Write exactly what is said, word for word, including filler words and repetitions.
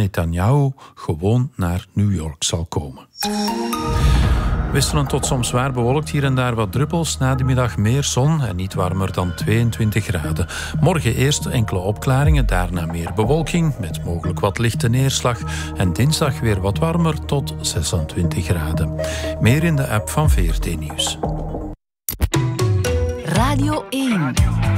Netanyahu gewoon naar New York zal komen. Wisselend tot soms zwaar bewolkt, hier en daar wat druppels. Na de middag meer zon en niet warmer dan tweeëntwintig graden. Morgen eerst enkele opklaringen, daarna meer bewolking met mogelijk wat lichte neerslag. En dinsdag weer wat warmer tot zesentwintig graden. Meer in de app van V R T Nieuws. Radio één.